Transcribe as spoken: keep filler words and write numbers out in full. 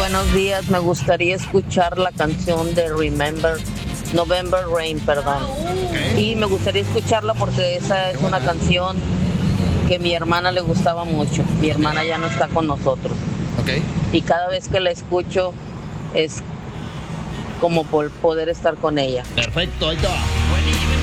Buenos días, me gustaría escuchar la canción de Remember, November Rain, perdón. Ok. Y me gustaría escucharla porque esa es Qué buena. una canción que mi hermana le gustaba mucho. Mi hermana ya no está con nosotros. Ok. Y cada vez que la escucho es como por poder estar con ella. Perfecto, ahí te va.